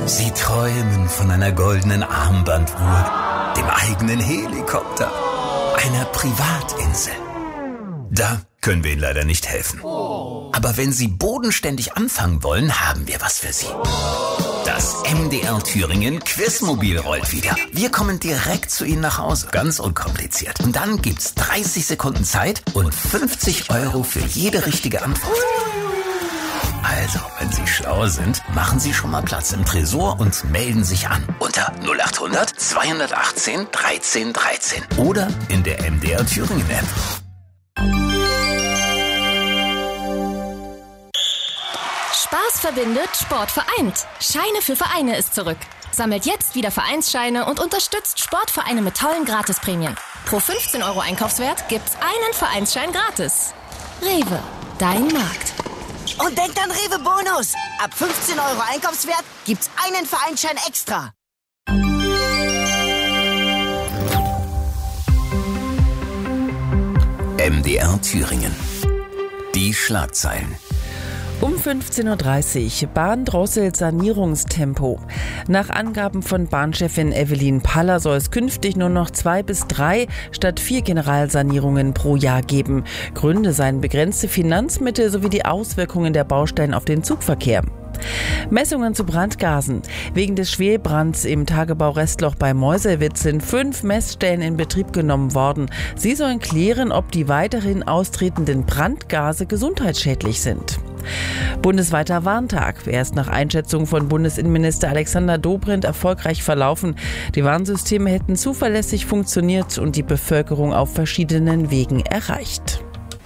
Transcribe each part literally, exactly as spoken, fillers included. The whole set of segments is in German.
Sie träumen von einer goldenen Armbanduhr, dem eigenen Helikopter, einer Privatinsel. Da können wir Ihnen leider nicht helfen. Aber wenn Sie bodenständig anfangen wollen, haben wir was für Sie. Das M D R Thüringen Quizmobil rollt wieder. Wir kommen direkt zu Ihnen nach Hause. Ganz unkompliziert. Und dann gibt's dreißig Sekunden Zeit und fünfzig Euro für jede richtige Antwort. Also, wenn Sie schlau sind, machen Sie schon mal Platz im Tresor und melden sich an. Unter null acht hundert zweihundertachtzehn dreizehn dreizehn. Oder in der M D R Thüringen App. Spaß verbindet, Sport vereint. Scheine für Vereine ist zurück. Sammelt jetzt wieder Vereinsscheine und unterstützt Sportvereine mit tollen Gratisprämien. Pro fünfzehn Euro Einkaufswert gibt's einen Vereinsschein gratis. Rewe, dein Markt. Und denkt an Rewe Bonus. Ab fünfzehn Euro Einkaufswert gibt's einen Vereinsschein extra. M D R Thüringen. Die Schlagzeilen. Um fünfzehn Uhr dreißig, Bahn drosselt Sanierungstempo. Nach Angaben von Bahnchefin Evelyn Paller soll es künftig nur noch zwei bis drei statt vier Generalsanierungen pro Jahr geben. Gründe seien begrenzte Finanzmittel sowie die Auswirkungen der Baustellen auf den Zugverkehr. Messungen zu Brandgasen. Wegen des Schwelbrands im Tagebau Restloch bei Meuselwitz sind fünf Messstellen in Betrieb genommen worden. Sie sollen klären, ob die weiterhin austretenden Brandgase gesundheitsschädlich sind. Bundesweiter Warntag. Er ist nach Einschätzung von Bundesinnenminister Alexander Dobrindt erfolgreich verlaufen. Die Warnsysteme hätten zuverlässig funktioniert und die Bevölkerung auf verschiedenen Wegen erreicht.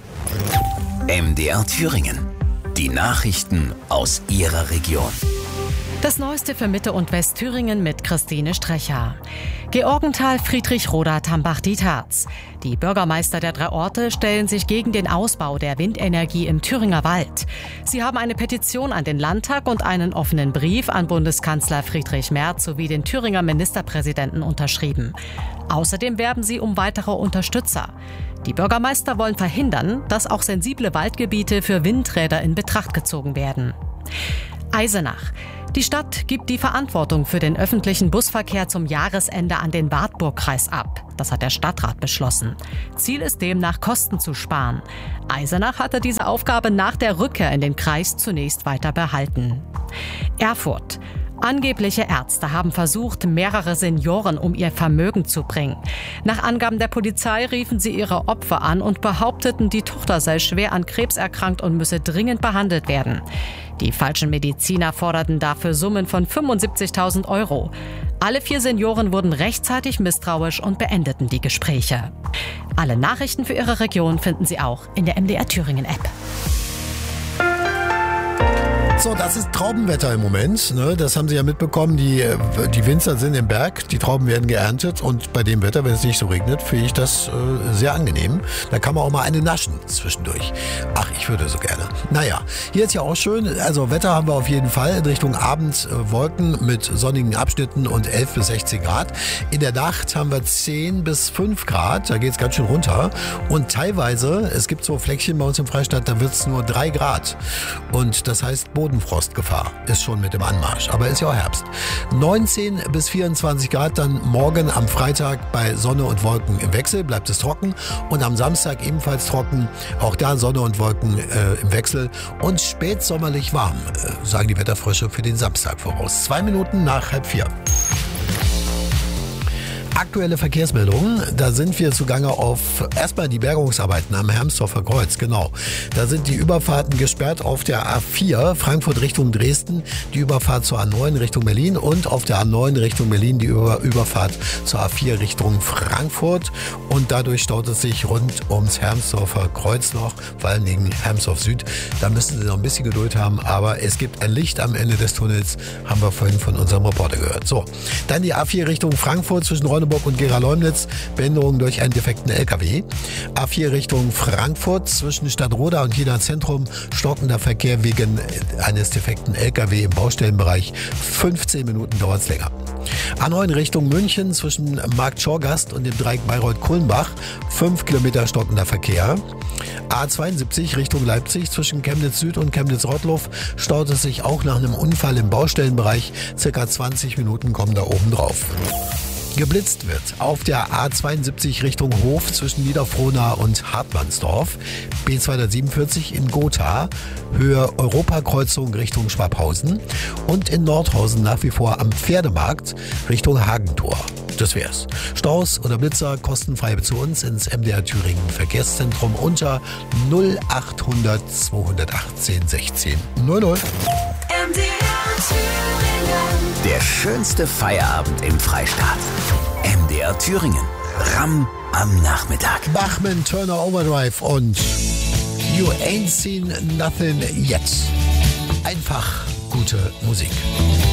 M D R Thüringen. Die Nachrichten aus Ihrer Region. Das Neueste für Mitte- und Westthüringen mit Christine Strecher. Georgenthal, Friedrichroda, Tambach-Dietharz. Die Bürgermeister der drei Orte stellen sich gegen den Ausbau der Windenergie im Thüringer Wald. Sie haben eine Petition an den Landtag und einen offenen Brief an Bundeskanzler Friedrich Merz sowie den Thüringer Ministerpräsidenten unterschrieben. Außerdem werben sie um weitere Unterstützer. Die Bürgermeister wollen verhindern, dass auch sensible Waldgebiete für Windräder in Betracht gezogen werden. Eisenach. Die Stadt gibt die Verantwortung für den öffentlichen Busverkehr zum Jahresende an den Wartburgkreis ab. Das hat der Stadtrat beschlossen. Ziel ist demnach, Kosten zu sparen. Eisenach hatte diese Aufgabe nach der Rückkehr in den Kreis zunächst weiter behalten. Erfurt. Angebliche Ärzte haben versucht, mehrere Senioren um ihr Vermögen zu bringen. Nach Angaben der Polizei riefen sie ihre Opfer an und behaupteten, die Tochter sei schwer an Krebs erkrankt und müsse dringend behandelt werden. Die falschen Mediziner forderten dafür Summen von fünfundsiebzigtausend Euro. Alle vier Senioren wurden rechtzeitig misstrauisch und beendeten die Gespräche. Alle Nachrichten für Ihre Region finden Sie auch in der M D R Thüringen App. So, das ist Traubenwetter im Moment. Ne? Das haben Sie ja mitbekommen. Die, die Winzer sind im Berg, die Trauben werden geerntet. Und bei dem Wetter, wenn es nicht so regnet, finde ich das äh, sehr angenehm. Da kann man auch mal eine naschen zwischendurch. Ach, ich würde so gerne. Naja, hier ist ja auch schön. Also Wetter haben wir auf jeden Fall. In Richtung Abend äh, Wolken mit sonnigen Abschnitten und elf bis sechzehn Grad. In der Nacht haben wir zehn bis fünf Grad. Da geht es ganz schön runter. Und teilweise, es gibt so Fleckchen bei uns im Freistaat, da wird es nur drei Grad. Und das heißt, Bodenfrostgefahr ist schon mit dem Anmarsch. Aber ist ja auch Herbst. neunzehn bis vierundzwanzig Grad dann morgen am Freitag bei Sonne und Wolken im Wechsel. Bleibt es trocken. Und am Samstag ebenfalls trocken. Auch da Sonne und Wolken äh, im Wechsel. Und spätsommerlich warm, äh, sagen die Wetterfrösche für den Samstag voraus. Zwei Minuten nach halb vier. Aktuelle Verkehrsmeldungen, da sind wir zugange auf erstmal die Bergungsarbeiten am Hermsdorfer Kreuz, genau. Da sind die Überfahrten gesperrt auf der A vier, Frankfurt Richtung Dresden, die Überfahrt zur A neun Richtung Berlin und auf der A neun Richtung Berlin die Über- Überfahrt zur A vier Richtung Frankfurt. Und dadurch staut es sich rund ums Hermsdorfer Kreuz noch, vor allen Dingen Hermsdorf Süd. Da müssen Sie noch ein bisschen Geduld haben, aber es gibt ein Licht am Ende des Tunnels, haben wir vorhin von unserem Reporter gehört. So, dann die A vier Richtung Frankfurt zwischen Ronneburg und Gera-Leumnitz, Behinderung durch einen defekten L K W. A vier Richtung Frankfurt zwischen Stadtroda und Jena Zentrum, stockender Verkehr wegen eines defekten L K W im Baustellenbereich. fünfzehn Minuten dauert es länger. A neun Richtung München zwischen Markt Schorgast und dem Dreieck Bayreuth-Kulmbach. fünf Kilometer stockender Verkehr. A zweiundsiebzig Richtung Leipzig zwischen Chemnitz Süd und Chemnitz Rottloff staut es sich auch nach einem Unfall im Baustellenbereich. Circa zwanzig Minuten kommen da oben drauf. Geblitzt wird auf der A zweiundsiebzig Richtung Hof zwischen Niederfrohna und Hartmannsdorf, B zweihundertsiebenundvierzig in Gotha, Höhe Europakreuzung Richtung Schwabhausen und in Nordhausen nach wie vor am Pferdemarkt Richtung Hagentor. Das wär's. Staus oder Blitzer kostenfrei zu uns ins M D R Thüringen Verkehrszentrum unter null achthundert zweihundertachtzehn sechzehn null null. M D R Thüringen. Der schönste Feierabend im Freistaat. M D R Thüringen. Ram am Nachmittag. Bachmann, Turner Overdrive und You Ain't Seen Nothing Yet. Einfach gute Musik.